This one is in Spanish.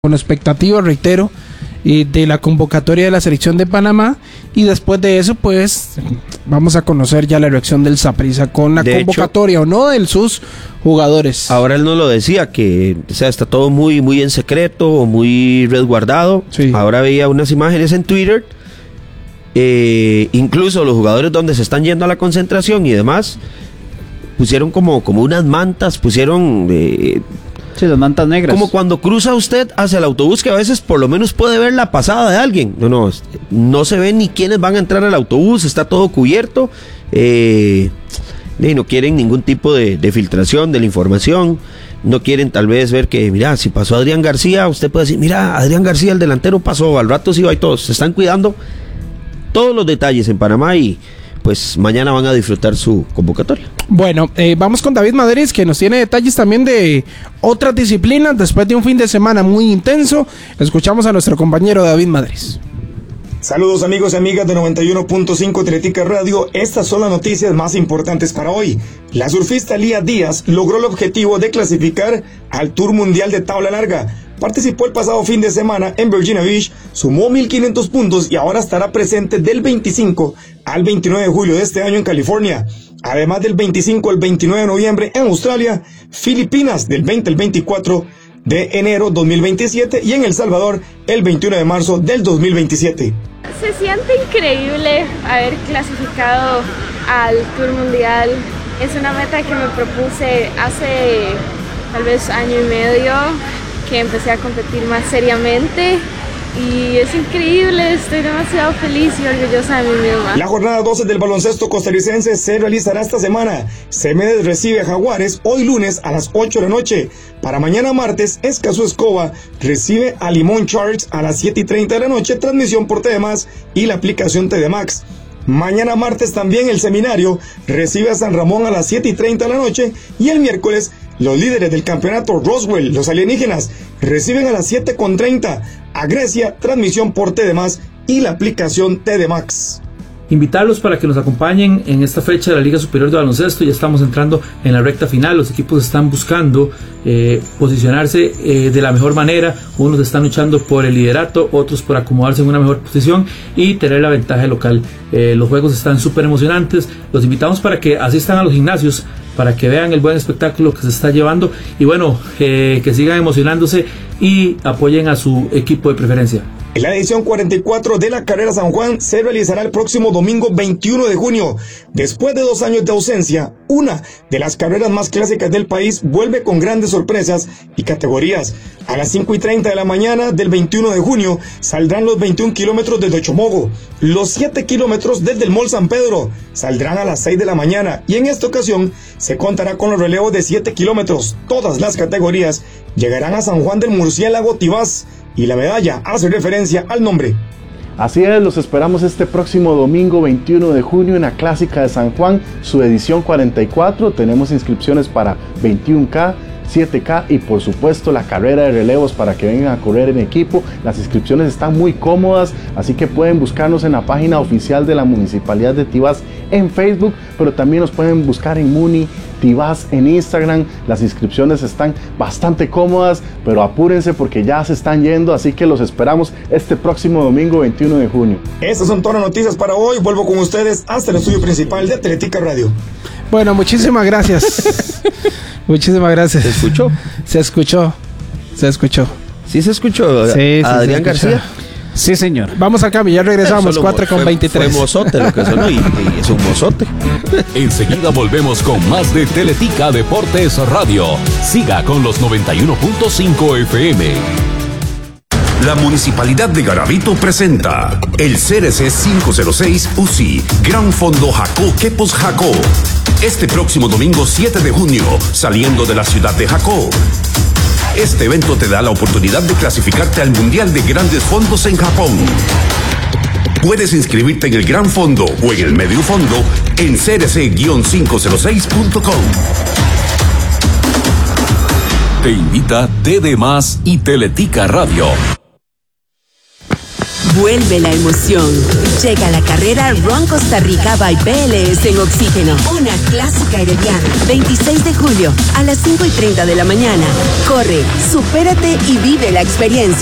con expectativa, reitero, de la convocatoria de la selección de Panamá, y después de eso pues vamos a conocer ya la reacción del Saprissa con la convocatoria hecho, o no de sus jugadores. Ahora él nos lo decía, que o sea, está todo muy en secreto, muy resguardado. Sí. Ahora veía unas imágenes en Twitter, incluso los jugadores donde se están yendo a la concentración y demás, pusieron como unas mantas, pusieron... sí, las mantas negras. Como cuando cruza usted hacia el autobús, que a veces por lo menos puede ver la pasada de alguien. No se ve ni quiénes van a entrar al autobús, está todo cubierto. No quieren ningún tipo de filtración de la información. No quieren tal vez ver que, mira, si pasó Adrián García, usted puede decir, mira, Adrián García, el delantero pasó, al rato sí va y todos. Se están cuidando todos los detalles en Panamá y pues mañana van a disfrutar su convocatoria. Bueno, vamos con David Madrid, que nos tiene detalles también de otras disciplinas. Después de un fin de semana muy intenso, escuchamos a nuestro compañero David Madrid. Saludos amigos y amigas de 91.5 Teletica Radio. Estas son las noticias más importantes para hoy. La surfista Lía Díaz logró el objetivo de clasificar al Tour Mundial de Tabla Larga. Participó el pasado fin de semana en Virginia Beach, sumó 1.500 puntos y ahora estará presente del 25 al 29 de julio de este año en California. Además del 25 al 29 de noviembre en Australia, Filipinas del 20 al 24 de enero 2027 y en El Salvador el 21 de marzo del 2027. Se siente increíble haber clasificado al Tour Mundial. Es una meta que me propuse hace tal vez año y medio, que empecé a competir más seriamente y es increíble, estoy demasiado feliz y orgullosa de mí misma. La jornada 12 del baloncesto costarricense se realizará esta semana. Semedes recibe a Jaguares hoy lunes a las 8 de la noche. Para mañana martes, Escazú Escoba recibe a Limón Charts a las 7:30 de la noche, transmisión por TDMás y la aplicación TDMax. Mañana martes también el Seminario recibe a San Ramón a las 7:30 de la noche y el miércoles los líderes del campeonato Roswell, los alienígenas, reciben a las 7:30 a Grecia, transmisión por TDMás y la aplicación TDMax. Invitarlos para que nos acompañen en esta fecha de la Liga Superior de Baloncesto. Ya estamos entrando en la recta final. Los equipos están buscando posicionarse de la mejor manera. Unos están luchando por el liderato, otros por acomodarse en una mejor posición y tener la ventaja local. Los juegos están súper emocionantes. Los invitamos para que asistan a los gimnasios, para que vean el buen espectáculo que se está llevando y bueno, que sigan emocionándose y apoyen a su equipo de preferencia. La edición 44 de la Carrera San Juan se realizará el próximo domingo 21 de junio. Después de 2 años de ausencia, una de las carreras más clásicas del país vuelve con grandes sorpresas y categorías. A las 5:30 de la mañana del 21 de junio saldrán los 21 kilómetros desde Ochomogo. Los 7 kilómetros desde el Mall San Pedro saldrán a las 6 de la mañana y en esta ocasión se contará con los relevos de 7 kilómetros. Todas las categorías llegarán a San Juan del Murciélago Tibás y la medalla hace referencia al nombre. Así es, los esperamos este próximo domingo 21 de junio en la Clásica de San Juan, su edición 44. Tenemos inscripciones para 21K, 7K y por supuesto la carrera de relevos para que vengan a correr en equipo. Las inscripciones están muy cómodas, así que pueden buscarnos en la página oficial de la Municipalidad de Tibás en Facebook, pero también nos pueden buscar en Muni Tibás en Instagram. Las inscripciones están bastante cómodas, pero apúrense porque ya se están yendo, así que los esperamos este próximo domingo 21 de junio. Estas son todas las noticias para hoy. Vuelvo con ustedes hasta el estudio principal de Teletica Radio. Bueno, muchísimas gracias. Muchísimas gracias. ¿Se escuchó? Se escuchó. ¿Sí se escuchó? Sí, Adrián García. Sí, señor. Vamos a cambiar, ya regresamos, 4:23. Fue mozote lo que sonó y es un mozote. Enseguida volvemos con más de Teletica Deportes Radio. Siga con los 91.5 FM. La Municipalidad de Garavito presenta el CRC 506 UCI Gran Fondo Jacó Quepos Jacó. Este próximo domingo 7 de junio, saliendo de la ciudad de Jacó. Este evento te da la oportunidad de clasificarte al Mundial de Grandes Fondos en Japón. Puedes inscribirte en el Gran Fondo o en el Medio Fondo en crc-506.com. Te invita TDMás y Teletica Radio. Vuelve la emoción. Llega la carrera Run Costa Rica by BLS en Oxígeno. Una clásica herediana. 26 de julio a las 5:30 de la mañana. Corre, supérate y vive la experiencia.